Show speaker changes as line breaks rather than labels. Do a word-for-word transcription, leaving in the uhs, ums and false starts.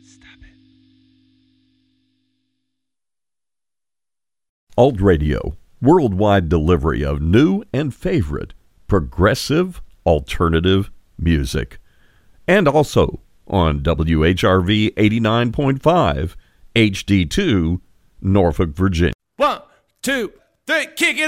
Alt Radio, worldwide delivery of new and favorite progressive alternative music. And also on W H R V eighty-nine point five, H D two, Norfolk, Virginia.
One, two, three, kick it